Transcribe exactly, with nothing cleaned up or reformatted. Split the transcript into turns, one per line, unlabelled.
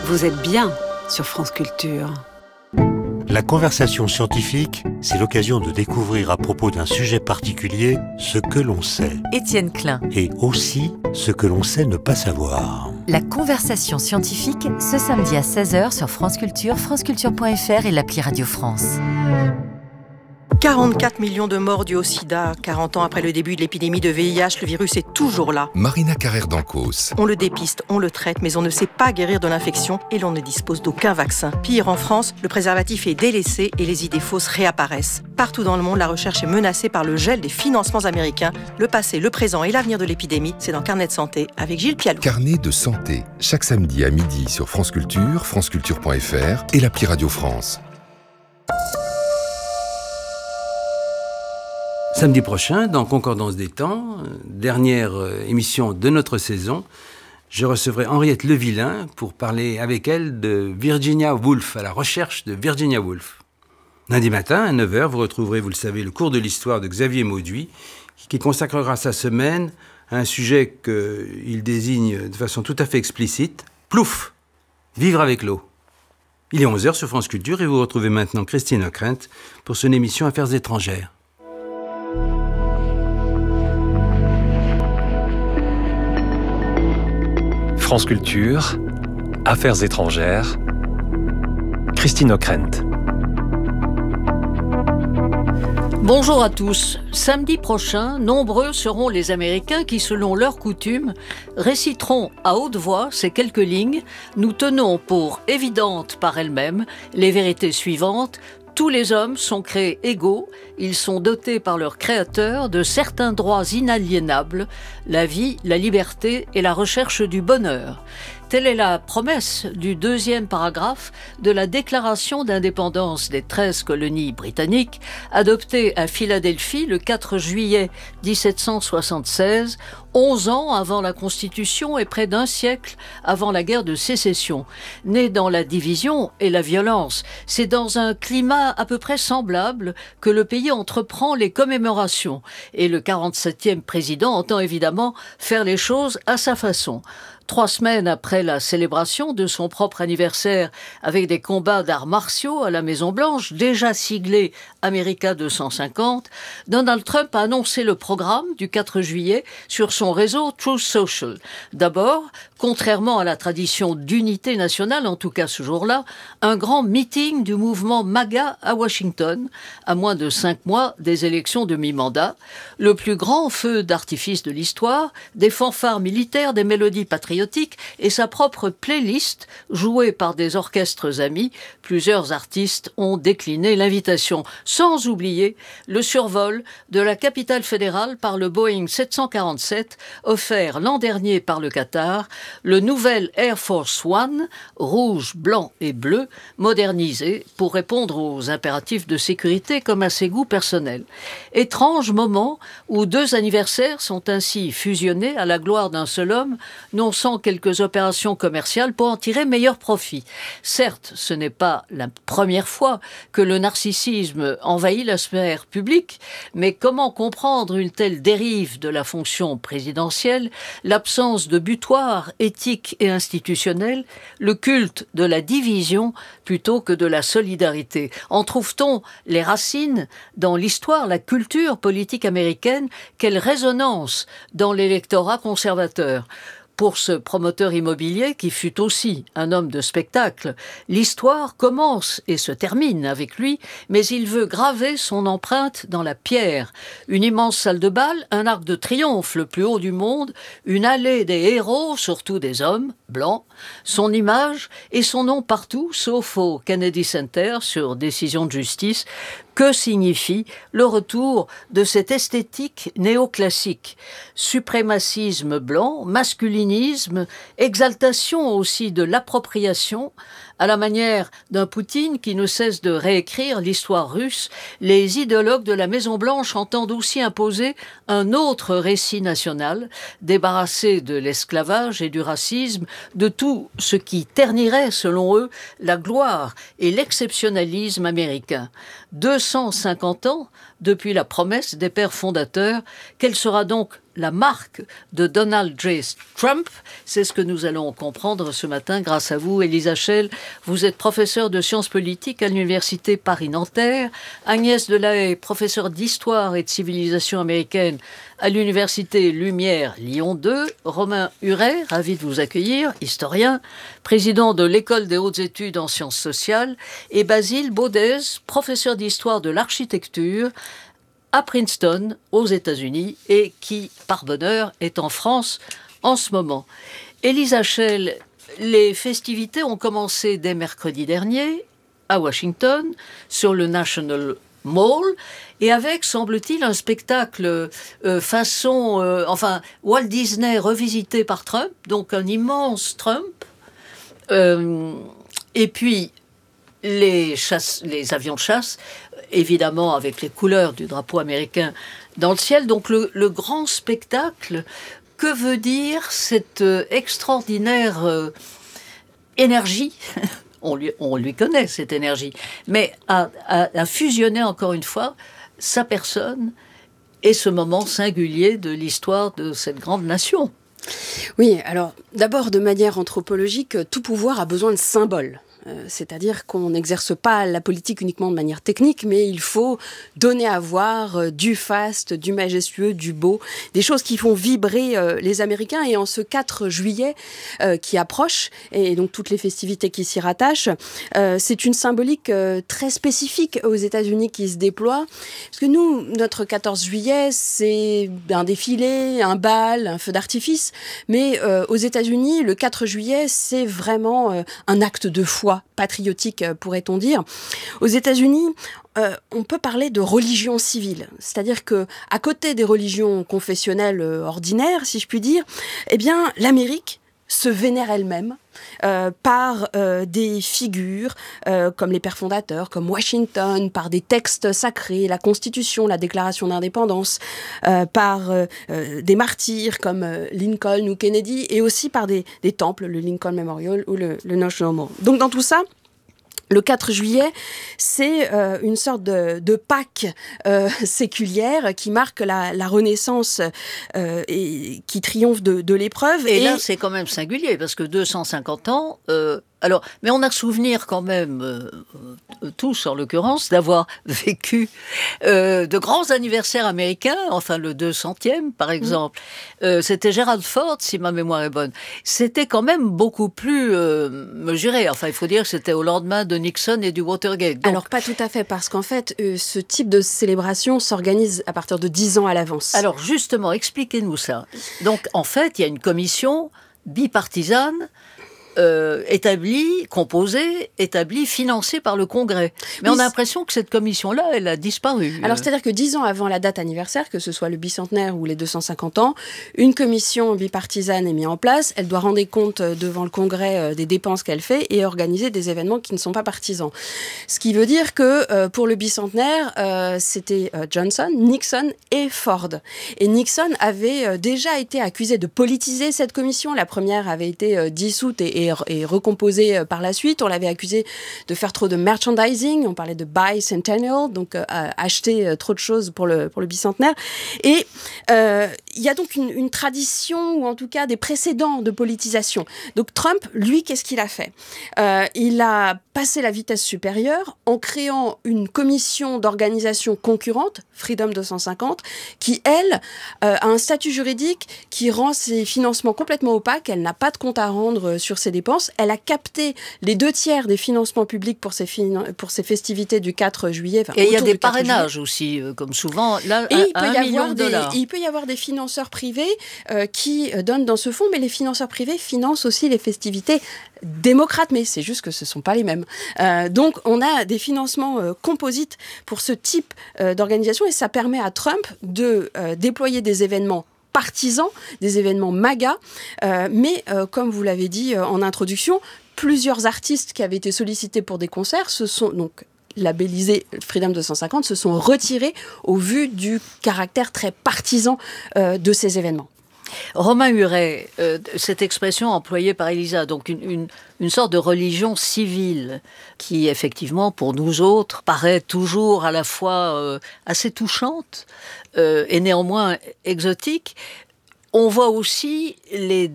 Vous êtes bien sur France Culture.
La conversation scientifique, c'est l'occasion de découvrir à propos d'un sujet particulier ce que l'on sait.
Étienne Klein.
Et aussi ce que l'on sait ne pas savoir.
La conversation scientifique, ce samedi à seize heures sur France Culture, franceculture point f r et l'appli Radio France.
quarante-quatre millions de morts dus au sida. quarante ans après le début de l'épidémie de V I H, le virus est toujours là.
Marina Carrère d'Ancos.
On le dépiste, on le traite, mais on ne sait pas guérir de l'infection et l'on ne dispose d'aucun vaccin. Pire, en France, le préservatif est délaissé et les idées fausses réapparaissent. Partout dans le monde, la recherche est menacée par le gel des financements américains. Le passé, le présent et l'avenir de l'épidémie, c'est dans Carnet de santé avec Gilles Pialou.
Carnet de santé, chaque samedi à midi sur France Culture, franceculture point f r et l'appli Radio France.
Samedi prochain, dans Concordance des temps, dernière émission de notre saison, je recevrai Henriette Levillain pour parler avec elle de Virginia Woolf, à la recherche de Virginia Woolf. Lundi matin, à neuf heures, vous retrouverez, vous le savez, le cours de l'histoire de Xavier Mauduit, qui consacrera sa semaine à un sujet qu'il désigne de façon tout à fait explicite, plouf, vivre avec l'eau. Il est onze heures sur France Culture et vous retrouvez maintenant Christine Ockrent pour son émission Affaires étrangères.
France Culture, Affaires étrangères, Christine Ockrent.
Bonjour à tous. Samedi prochain, nombreux seront les Américains qui, selon leur coutume, réciteront à haute voix ces quelques lignes. Nous tenons pour évidentes par elles-mêmes les vérités suivantes. Tous les hommes sont créés égaux, ils sont dotés par leur créateur de certains droits inaliénables, la vie, la liberté et la recherche du bonheur. Telle est la promesse du deuxième paragraphe de la Déclaration d'indépendance des treize colonies britanniques, adoptée à Philadelphie le quatre juillet dix-sept cent soixante-seize, onze ans avant la Constitution et près d'un siècle avant la guerre de sécession. Née dans la division et la violence, c'est dans un climat à peu près semblable que le pays entreprend les commémorations. Et le quarante-septième président entend évidemment faire les choses à sa façon. Trois semaines après la célébration de son propre anniversaire avec des combats d'arts martiaux à la Maison-Blanche, déjà siglé America deux cent cinquante, Donald Trump a annoncé le programme du quatre juillet sur son réseau Truth Social. D'abord, contrairement à la tradition d'unité nationale, en tout cas ce jour-là, un grand meeting du mouvement MAGA à Washington, à moins de cinq mois des élections de mi-mandat, le plus grand feu d'artifice de l'histoire, des fanfares militaires, des mélodies patriotiques, et sa propre playlist jouée par des orchestres amis. Plusieurs artistes ont décliné l'invitation, sans oublier le survol de la capitale fédérale par le Boeing sept cent quarante-sept, offert l'an dernier par le Qatar, le nouvel Air Force One, rouge, blanc et bleu, modernisé pour répondre aux impératifs de sécurité comme à ses goûts personnels. Étrange moment où deux anniversaires sont ainsi fusionnés à la gloire d'un seul homme, non sans quelques opérations commerciales pour en tirer meilleur profit. Certes, ce n'est pas la première fois que le narcissisme envahit la sphère publique, mais comment comprendre une telle dérive de la fonction présidentielle, l'absence de butoir éthique et institutionnel, le culte de la division plutôt que de la solidarité? En trouve-t-on les racines dans l'histoire, la culture politique américaine? Quelle résonance dans l'électorat conservateur? Pour ce promoteur immobilier qui fut aussi un homme de spectacle, l'histoire commence et se termine avec lui, mais il veut graver son empreinte dans la pierre. Une immense salle de bal, un arc de triomphe le plus haut du monde, une allée des héros, surtout des hommes, blancs, son image et son nom partout, sauf au Kennedy Center sur décision de justice. Que signifie le retour de cette esthétique néoclassique? Suprémacisme blanc, masculinisme, exaltation aussi de l'appropriation, à la manière d'un Poutine qui ne cesse de réécrire l'histoire russe. Les idéologues de la Maison-Blanche entendent aussi imposer un autre récit national, débarrassé de l'esclavage et du racisme, de tout ce qui ternirait, selon eux, la gloire et l'exceptionnalisme américain. deux cent cinquante ans depuis la promesse des pères fondateurs, quelle sera donc la marque de Donald J. Trump. C'est ce que nous allons comprendre ce matin grâce à vous, Elisa Schell. Vous êtes professeure de sciences politiques à l'Université Paris-Nanterre. Agnès Delahaye, professeure d'histoire et de civilisation américaine à l'Université Lumière Lyon deux. Romain Huret, ravi de vous accueillir, historien, président de l'École des hautes études en sciences sociales. Et Basile Baudez, professeur d'histoire de l'architecture à Princeton, aux États-Unis, et qui, par bonheur, est en France en ce moment. Elisa Schell, les festivités ont commencé dès mercredi dernier à Washington, sur le National Mall, et avec, semble-t-il, un spectacle euh, façon, euh, enfin, Walt Disney revisité par Trump, donc un immense Trump, euh, et puis les, chasses, les avions de chasse, évidemment avec les couleurs du drapeau américain dans le ciel. Donc le, le grand spectacle, que veut dire cette euh, extraordinaire euh, énergie on, lui, on lui connaît cette énergie, mais à, à, à fusionner encore une fois sa personne et ce moment singulier de l'histoire de cette grande nation.
Oui, alors d'abord de manière anthropologique, tout pouvoir a besoin de symboles. C'est-à-dire qu'on n'exerce pas la politique uniquement de manière technique, mais il faut donner à voir du faste, du majestueux, du beau, des choses qui font vibrer les Américains. Et en ce quatre juillet euh, qui approche, et donc toutes les festivités qui s'y rattachent, euh, c'est une symbolique euh, très spécifique aux États-Unis qui se déploie. Parce que nous, notre quatorze juillet, c'est un défilé, un bal, un feu d'artifice. Mais euh, aux États-Unis, le quatre juillet, c'est vraiment euh, un acte de foi patriotique, pourrait-on dire. Aux États-Unis, euh, on peut parler de religion civile, c'est-à-dire que à côté des religions confessionnelles euh, ordinaires, si je puis dire, eh bien, l'Amérique se vénère elle-même euh, par euh, des figures euh, comme les pères fondateurs, comme Washington, par des textes sacrés, la Constitution, la Déclaration d'indépendance, euh, par euh, euh, des martyrs comme euh, Lincoln ou Kennedy, et aussi par des, des temples, le Lincoln Memorial ou le, le National Mall. Donc dans tout ça, le quatre juillet, c'est euh, une sorte de, de Pâques euh, séculière qui marque la, la Renaissance euh, et qui triomphe de, de l'épreuve.
Et, et là, c'est quand même singulier, parce que deux cent cinquante ans... Euh, alors, mais on a souvenir quand même, euh, euh, tous en l'occurrence, d'avoir vécu euh, de grands anniversaires américains, enfin le deux centième par exemple. Mmh. Euh, c'était Gerald Ford, si ma mémoire est bonne. C'était quand même beaucoup plus euh, mesuré. Enfin, il faut dire que c'était au lendemain de Nixon et du Watergate. Donc...
Alors, pas tout à fait, parce qu'en fait, euh, ce type de célébration s'organise à partir de dix ans à l'avance.
Alors, justement, expliquez-nous ça. Donc, en fait, il y a une commission bipartisane Euh, établie, composée, établie, financée par le Congrès. Mais oui, on a l'impression que cette commission-là, elle a disparu.
Alors, c'est-à-dire que dix ans avant la date anniversaire, que ce soit le bicentenaire ou les deux cent cinquante ans, une commission bipartisane est mise en place. Elle doit rendre compte devant le Congrès des dépenses qu'elle fait et organiser des événements qui ne sont pas partisans. Ce qui veut dire que euh, pour le bicentenaire, euh, c'était euh, Johnson, Nixon et Ford. Et Nixon avait euh, déjà été accusé de politiser cette commission. La première avait été euh, dissoute et, et et recomposé par la suite. On l'avait accusé de faire trop de merchandising, on parlait de bicentennial, donc euh, acheter trop de choses pour le, pour le bicentenaire. Et euh, il y a donc une, une tradition, ou en tout cas des précédents de politisation. Donc Trump, lui, qu'est-ce qu'il a fait ? euh, Il a passé la vitesse supérieure en créant une commission d'organisation concurrente, Freedom deux cent cinquante, qui, elle, euh, a un statut juridique qui rend ses financements complètement opaques. Elle n'a pas de compte à rendre sur ses dépenses. Elle a capté les deux tiers des financements publics pour ses, fin- pour ses festivités du quatre juillet.
Et il y a des parrainages aussi, euh, comme souvent, là,
et
à,
il peut
à
y
un million
avoir
de dollars.
Des, il peut y avoir des financeurs privés euh, qui donnent dans ce fonds, mais les financeurs privés financent aussi les festivités démocrates, mais c'est juste que ce ne sont pas les mêmes. Euh, donc, on a des financements euh, composites pour ce type euh, d'organisation, et ça permet à Trump de euh, déployer des événements partisans, des événements MAGA, euh, mais euh, comme vous l'avez dit euh, en introduction, plusieurs artistes qui avaient été sollicités pour des concerts se sont donc labellisés Freedom deux cent cinquante, se sont retirés au vu du caractère très partisan euh, de ces événements.
Romain Huret, euh, cette expression employée par Elisa, donc une, une, une sorte de religion civile qui, effectivement, pour nous autres, paraît toujours à la fois euh, assez touchante euh, et néanmoins exotique. on voit aussi les